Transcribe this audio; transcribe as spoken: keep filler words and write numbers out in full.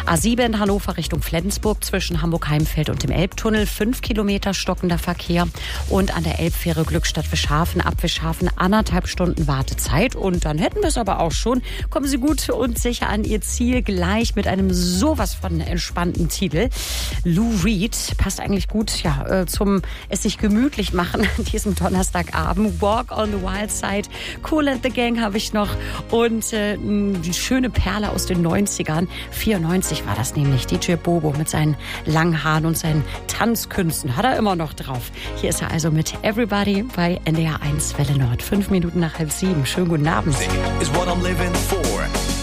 A sieben Hannover Richtung Flensburg zwischen Hamburg-Heimfeld und dem Elbtunnel. Fünf Kilometer stockender Verkehr. Und an der Elbfähre Glückstadt-Wischhafen ab Wischhafen anderthalb Stunden Wartezeit. Und dann hätten wir es aber auch schon. Kommen Sie gut und sicher an Ihr Ziel, gleich mit einem sowas von entspannten Titel. Lou Reed passt eigentlich gut ja, zum es sich gemütlich machen an diesem Donnerstagabend. Walk on the Wild Side, Kool and the Gang habe ich noch und äh, die schöne Perle aus den neunzigern. vierundneunzig war das nämlich. D J Bobo mit seinen langen Haaren und seinen Tanzkünsten hat er immer noch drauf. Hier ist er also mit Everybody bei N D R eins Welle Nord. Fünf Minuten nach halb sieben. Schönen guten Abend. Is what I'm living for.